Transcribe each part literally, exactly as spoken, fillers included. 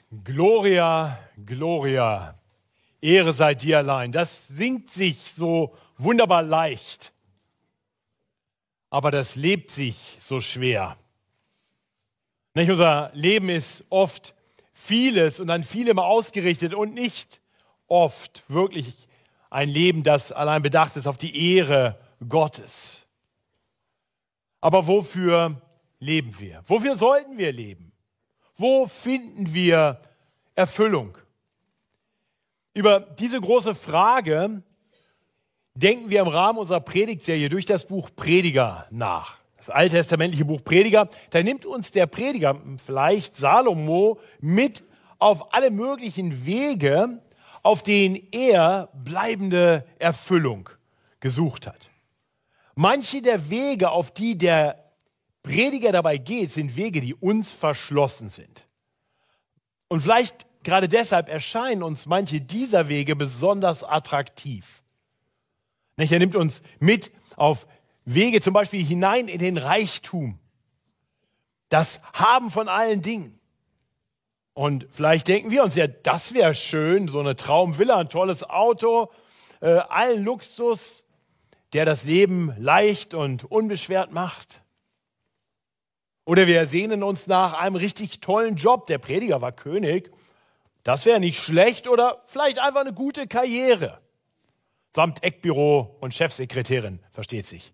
Gloria, Gloria, Ehre sei dir allein. Das singt sich so wunderbar leicht, aber das lebt sich so schwer. Nicht? Unser Leben ist oft vieles und an vielem ausgerichtet und nicht oft wirklich ein Leben, das allein bedacht ist auf die Ehre Gottes. Aber wofür leben wir? Wofür sollten wir leben? Wo finden wir Erfüllung? Über diese große Frage denken wir im Rahmen unserer Predigtserie durch das Buch Prediger nach. Das alttestamentliche Buch Prediger, da nimmt uns der Prediger, vielleicht Salomo, mit auf alle möglichen Wege, auf denen er bleibende Erfüllung gesucht hat. Manche der Wege, auf die der Prediger dabei geht, sind Wege, die uns verschlossen sind. Und vielleicht gerade deshalb erscheinen uns manche dieser Wege besonders attraktiv. Nicht? Er nimmt uns mit auf Wege zum Beispiel hinein in den Reichtum, das Haben von allen Dingen. Und vielleicht denken wir uns, ja, das wäre schön, so eine Traumvilla, ein tolles Auto, äh, allen Luxus, der das Leben leicht und unbeschwert macht. Oder wir sehnen uns nach einem richtig tollen Job. Der Prediger war König. Das wäre nicht schlecht oder vielleicht einfach eine gute Karriere. Samt Eckbüro und Chefsekretärin, versteht sich.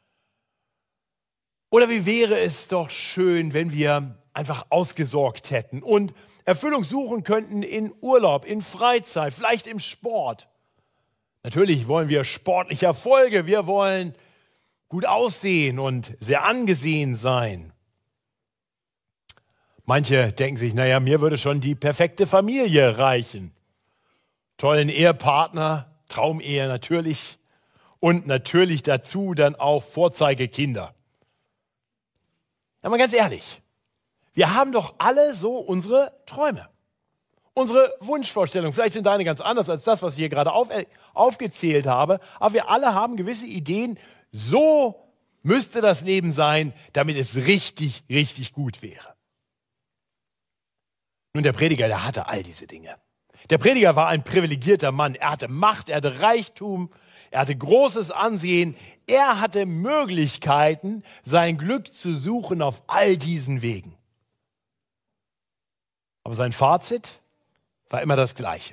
Oder wie wäre es doch schön, wenn wir einfach ausgesorgt hätten und Erfüllung suchen könnten in Urlaub, in Freizeit, vielleicht im Sport. Natürlich wollen wir sportliche Erfolge. Wir wollen gut aussehen und sehr angesehen sein. Manche denken sich, naja, mir würde schon die perfekte Familie reichen. Tollen Ehepartner, Traumehe natürlich und natürlich dazu dann auch Vorzeigekinder. Ja, mal ganz ehrlich, wir haben doch alle so unsere Träume, unsere Wunschvorstellungen. Vielleicht sind deine ganz anders als das, was ich hier gerade auf, aufgezählt habe, aber wir alle haben gewisse Ideen, so müsste das Leben sein, damit es richtig, richtig gut wäre. Nun, der Prediger, der hatte all diese Dinge. Der Prediger war ein privilegierter Mann. Er hatte Macht, er hatte Reichtum, er hatte großes Ansehen. Er hatte Möglichkeiten, sein Glück zu suchen auf all diesen Wegen. Aber sein Fazit war immer das Gleiche.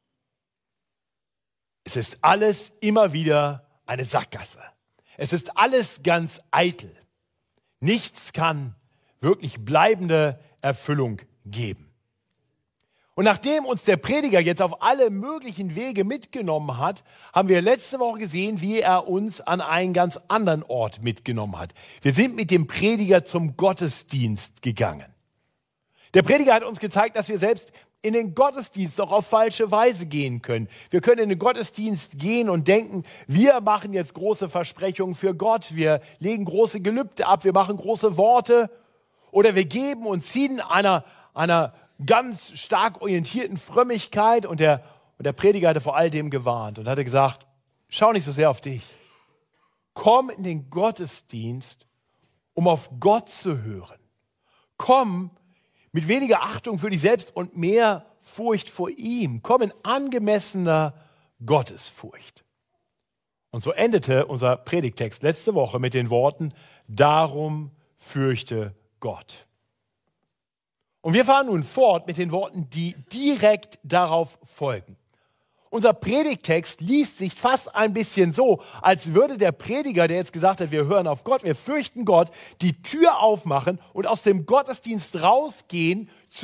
Es ist alles immer wieder eine Sackgasse. Es ist alles ganz eitel. Nichts kann wirklich bleibende Erfüllung geben. Und nachdem uns der Prediger jetzt auf alle möglichen Wege mitgenommen hat, haben wir letzte Woche gesehen, wie er uns an einen ganz anderen Ort mitgenommen hat. Wir sind mit dem Prediger zum Gottesdienst gegangen. Der Prediger hat uns gezeigt, dass wir selbst in den Gottesdienst auch auf falsche Weise gehen können. Wir können in den Gottesdienst gehen und denken, wir machen jetzt große Versprechungen für Gott, wir legen große Gelübde ab, wir machen große Worte oder wir geben und ziehen einer, einer ganz stark orientierten Frömmigkeit und der, und der Prediger hatte vor all dem gewarnt und hatte gesagt, schau nicht so sehr auf dich. Komm in den Gottesdienst, um auf Gott zu hören. Komm mit weniger Achtung für dich selbst und mehr Furcht vor ihm. Komm in angemessener Gottesfurcht. Und so endete unser Predigtext letzte Woche mit den Worten, darum fürchte Gott. Und wir fahren nun fort mit den Worten, die direkt darauf folgen. Unser Predigtext liest sich fast ein bisschen so, als würde der Prediger, der jetzt gesagt hat, wir hören auf Gott, wir fürchten Gott, die Tür aufmachen und aus dem Gottesdienst rausgehen